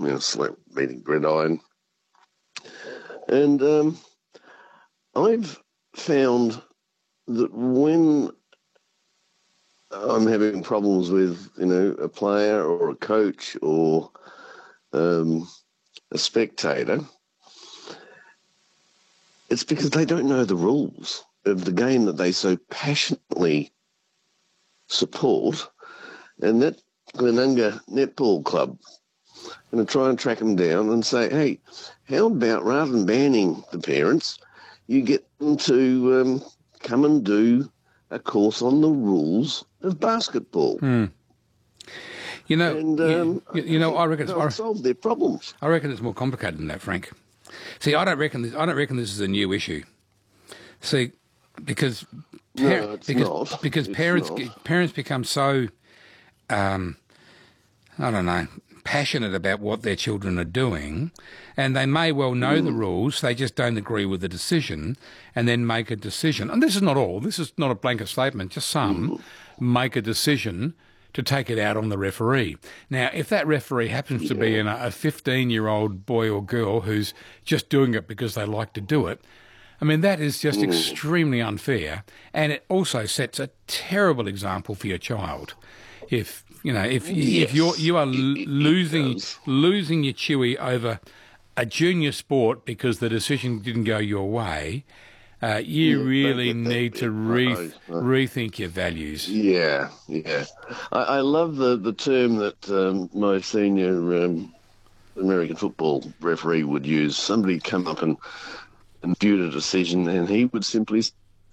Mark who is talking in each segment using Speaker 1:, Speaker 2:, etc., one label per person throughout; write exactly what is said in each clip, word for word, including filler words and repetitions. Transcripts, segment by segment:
Speaker 1: you know, slap beating gridiron. And um, I've found that when I'm having problems with, you know, a player or a coach or um, a spectator, it's because they don't know the rules of the game that they so passionately support. And that Glenunga Netball Club, I'm going to try and track them down and say, hey, how about rather than banning the parents, you get them to um, come and do a course on the rules of basketball.
Speaker 2: Hmm. You know,
Speaker 1: and, um,
Speaker 2: you, you know, I reckon
Speaker 1: they'll
Speaker 2: it's,
Speaker 1: solve their problems.
Speaker 2: I reckon it's more complicated than that, Frank. See, I don't reckon this. I don't reckon this is a new issue. See, because par-
Speaker 1: no, it's
Speaker 2: because
Speaker 1: not.
Speaker 2: because
Speaker 1: It's
Speaker 2: parents
Speaker 1: not.
Speaker 2: parents become so, um, I don't know, passionate about what their children are doing, and they may well know mm. the rules. They just don't agree with the decision, and then make a decision. And this is not all. This is not a blanket statement. Just some mm. make a decision to take it out on the referee. Now, if that referee happens to be a fifteen-year-old boy or girl who's just doing it because they like to do it, I mean, that is just mm. extremely unfair, and it also sets a terrible example for your child. If you know, if
Speaker 1: yes.
Speaker 2: if you're you are
Speaker 1: it, it,
Speaker 2: losing losing your chewy over a junior sport because the decision didn't go your way, Uh, you yeah, really that, need to re- I, I, rethink your values.
Speaker 1: Yeah, yeah. I, I love the, the term that um, my senior um, American football referee would use. Somebody come up and, and viewed a decision, and he would simply,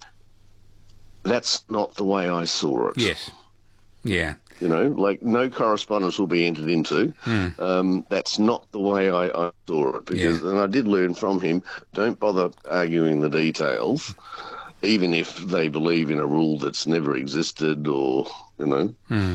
Speaker 1: that's not the way I saw it.
Speaker 2: Yes. Yeah.
Speaker 1: You know, like no correspondence will be entered into. Mm. Um, that's not the way I, I saw it. Because, yeah. and I did learn from him, don't bother arguing the details, even if they believe in a rule that's never existed or, you know. Mm.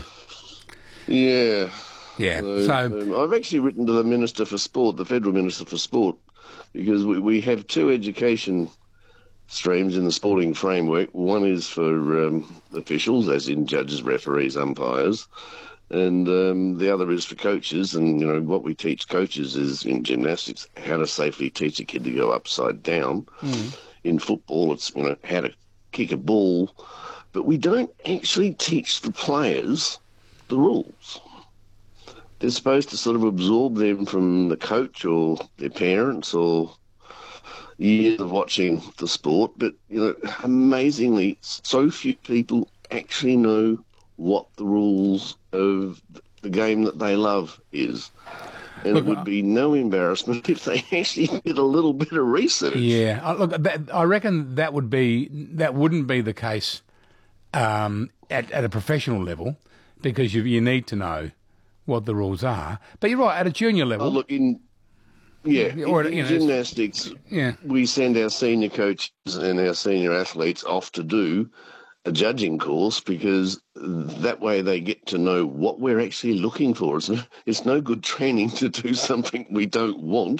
Speaker 1: Yeah.
Speaker 2: Yeah.
Speaker 1: So,
Speaker 2: so
Speaker 1: um, I've actually written to the Minister for Sport, the Federal Minister for Sport, because we, we have two education streams in the sporting framework. One is for um, officials, as in judges, referees, umpires, and um, the other is for coaches. And, you know, what we teach coaches is in gymnastics how to safely teach a kid to go upside down. Mm. In football, it's, you know, how to kick a ball. But we don't actually teach the players the rules. They're supposed to sort of absorb them from the coach or their parents or years of watching the sport, but, you know, amazingly, so few people actually know what the rules of the game that they love is. And look, it would be no embarrassment if they actually did a little bit of research.
Speaker 2: Yeah, look, I reckon that would be that wouldn't be the case um, at at a professional level, because you you need to know what the rules are. But you're right, at a junior level.
Speaker 1: Oh, look, in Yeah, or, in, in you know, gymnastics, yeah. we send our senior coaches and our senior athletes off to do a judging course, because that way they get to know what we're actually looking for. It's no, it's no good training to do something we don't want.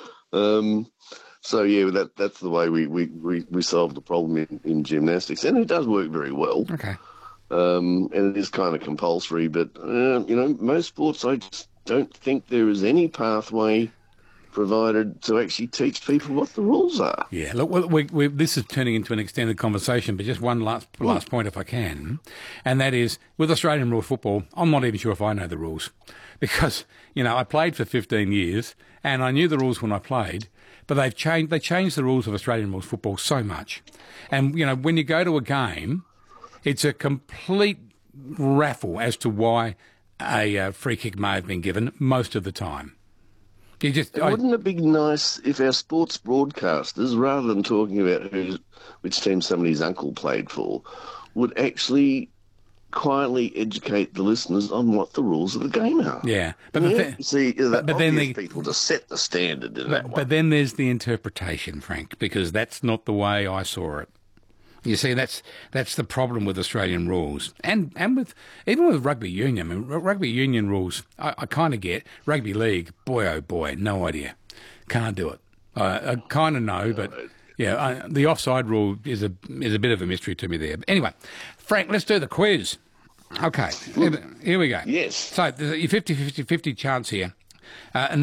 Speaker 1: Um, so, yeah, that that's the way we, we, we, we solve the problem in, in gymnastics. And it does work very well.
Speaker 2: Okay.
Speaker 1: Um, and it is kind of compulsory. But, uh, you know, most sports, I just don't think there is any pathway provided to actually teach people what the rules are.
Speaker 2: Yeah, look, we, we, this is turning into an extended conversation, but just one last last point, if I can, and that is, with Australian rules football, I'm not even sure if I know the rules, because, you know, I played for fifteen years, and I knew the rules when I played, but they've changed. They changed the rules of Australian rules football so much, and, you know, when you go to a game, it's a complete raffle as to why a uh, free kick may have been given most of the time. You just, I,
Speaker 1: Wouldn't it be nice if our sports broadcasters, rather than talking about who, which team somebody's uncle played for, would actually quietly educate the listeners on what the rules of the game are?
Speaker 2: Yeah, but
Speaker 1: yeah.
Speaker 2: the th-
Speaker 1: see, the
Speaker 2: but, but then the
Speaker 1: people to set the standard in
Speaker 2: but,
Speaker 1: that one.
Speaker 2: But then there's the interpretation, Frank, because that's not the way I saw it. You see, that's that's the problem with Australian rules, and and with even with rugby union. I mean, rugby union rules, I, I kind of get. Rugby league, boy oh boy, no idea, can't do it. Uh, I kind of know, but yeah, I, the offside rule is a is a bit of a mystery to me there. But anyway, Frank, let's do the quiz. Okay, here, here we go.
Speaker 1: Yes.
Speaker 2: So there's a fifty-fifty chance here, uh, and